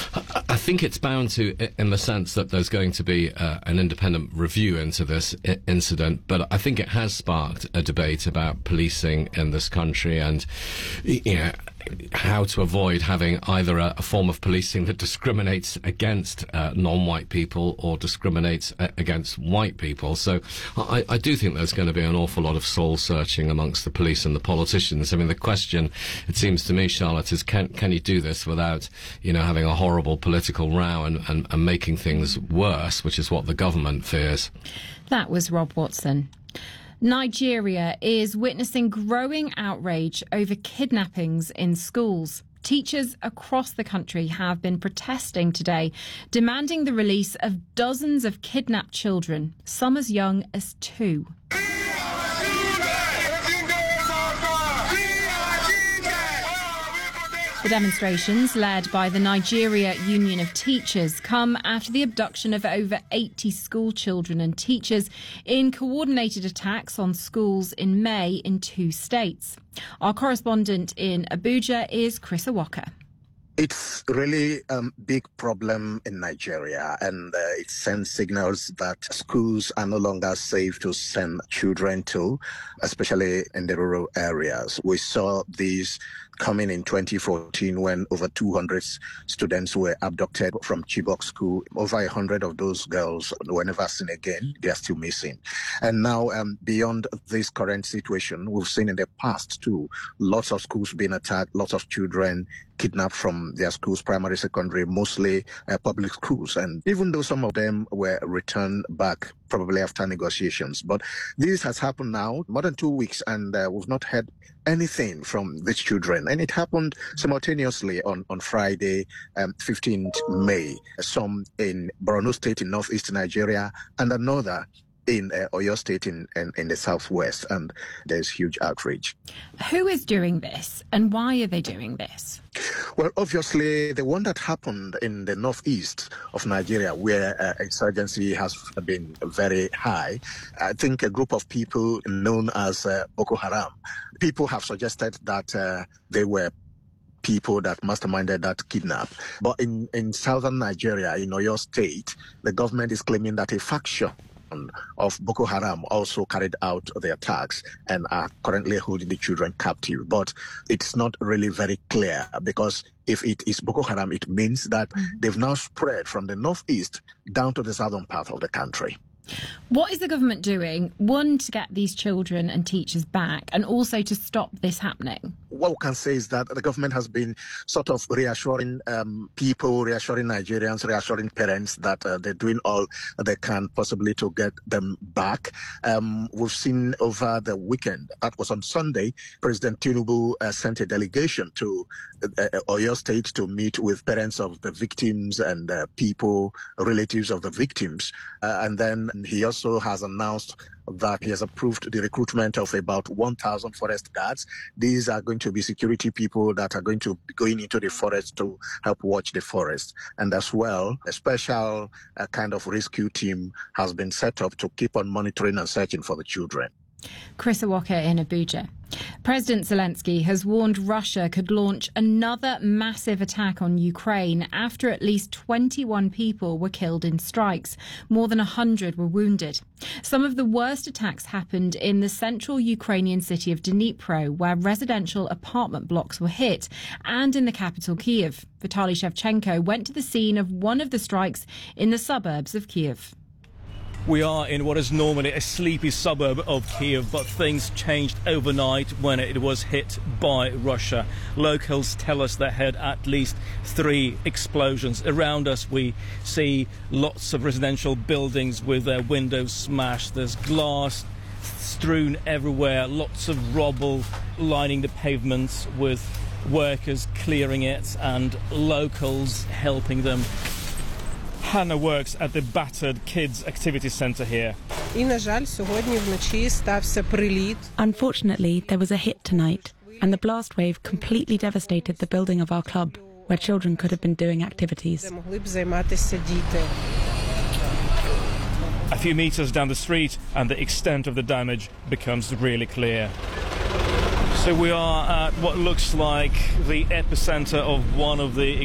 I think it's bound to, in the sense that there's going to be an independent review into this incident, but I think it has sparked a debate about policing in this country and, how to avoid having either a form of policing that discriminates against non-white people or discriminates against white people. So I do think there's going to be an awful lot of soul-searching amongst the police and the politicians. I mean, the question, it seems to me, Charlotte, is can you do this without, having a horrible political row and making things worse, which is what the government fears. That was Rob Watson. Nigeria is witnessing growing outrage over kidnappings in schools. Teachers across the country have been protesting today, demanding the release of dozens of kidnapped children, some as young as 2. The demonstrations, led by the Nigeria Union of Teachers, come after the abduction of over 80 school children and teachers in coordinated attacks on schools in May in 2 states. Our correspondent in Abuja is Chris Awaka. It's really a big problem in Nigeria, and it sends signals that schools are no longer safe to send children to, especially in the rural areas. We saw these coming in 2014 when over 200 students were abducted from Chibok School. Over 100 of those girls were never seen again. They are still missing. And now, beyond this current situation, we've seen in the past too, lots of schools being attacked, lots of children kidnapped from their schools, primary, secondary, mostly public schools. And even though some of them were returned back probably after negotiations. But this has happened now more than 2 weeks, and we've not heard anything from these children. And it happened simultaneously on Friday, 15th May, some in Borno State in northeast Nigeria and another in Oyo State in the southwest. And there's huge outrage. Who is doing this and why are they doing this? Well, obviously, the one that happened in the northeast of Nigeria, where insurgency has been very high, I think a group of people known as Boko Haram, people have suggested that they were people that masterminded that kidnap. But in southern Nigeria, in Oyo State, the government is claiming that a faction of Boko Haram also carried out the attacks and are currently holding the children captive. But it's not really very clear, because if it is Boko Haram, it means that they've now spread from the northeast down to the southern part of the country. What is the government doing, one, to get these children and teachers back, and also to stop this happening? What we can say is that the government has been sort of reassuring people, reassuring Nigerians, reassuring parents that they're doing all they can possibly to get them back. We've seen over the weekend, that was on Sunday, President Tinubu sent a delegation to Oyo State to meet with parents of the victims and people, relatives of the victims. And then he also has announced that he has approved the recruitment of about 1,000 forest guards. These are going to be security people that are going to be going into the forest to help watch the forest. And as well, a special kind of rescue team has been set up to keep on monitoring and searching for the children. Chris Awaka in Abuja. President Zelensky has warned Russia could launch another massive attack on Ukraine after at least 21 people were killed in strikes. More than 100 were wounded. Some of the worst attacks happened in the central Ukrainian city of Dnipro, where residential apartment blocks were hit, and in the capital Kyiv. Vitaly Shevchenko went to the scene of one of the strikes in the suburbs of Kyiv. We are in what is normally a sleepy suburb of Kyiv, but things changed overnight when it was hit by Russia. Locals tell us they had at least 3 explosions. Around us we see lots of residential buildings with their windows smashed. There's glass strewn everywhere, lots of rubble lining the pavements, with workers clearing it and locals helping them. Hannah works at the battered kids activity centre here. Unfortunately, there was a hit tonight, and the blast wave completely devastated the building of our club, where children could have been doing activities. A few metres down the street and the extent of the damage becomes really clear. So we are at what looks like the epicentre of one of the